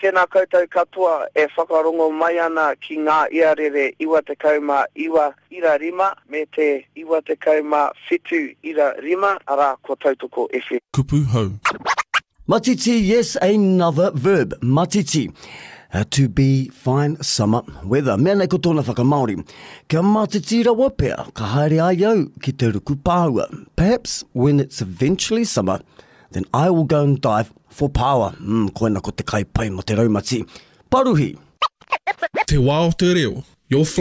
Tēnā koutou katoa e whakarongo mai ana ki ngā iarere 29 ira rima me te 27 ira rima ara ko Tautoko FM. Kupu hau. Matiti, yes, another verb. Matiti. To be fine summer weather. Mea nei ko tōna whakamaori. Kia matiti rawa pea, ka haere ai au ki te ruku pāua. Perhaps when it's eventually summer, then I will go and dive for power. Koina ko te kai pai mo te raumati. Paruhi. Te wā o te reo. Your